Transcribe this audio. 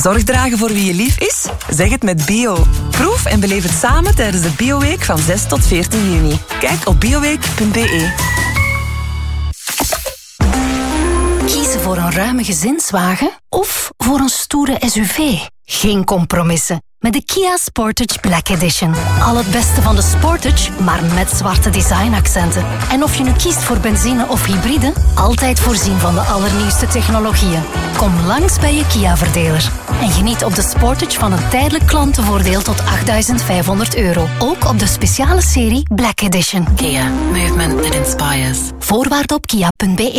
Zorg dragen voor wie je lief is? Zeg het met bio. Proef en beleef het samen tijdens de Bioweek van 6 tot 14 juni. Kijk op bioweek.be. Kiezen voor een ruime gezinswagen of voor een stoere SUV? Geen compromissen. Met de Kia Sportage Black Edition. Al het beste van de Sportage, maar met zwarte designaccenten. En of je nu kiest voor benzine of hybride, altijd voorzien van de allernieuwste technologieën. Kom langs bij je Kia-verdeler. En geniet op de Sportage van een tijdelijk klantenvoordeel tot €8.500. Ook op de speciale serie Black Edition. Kia. Movement that inspires. Voorwaarden op kia.be.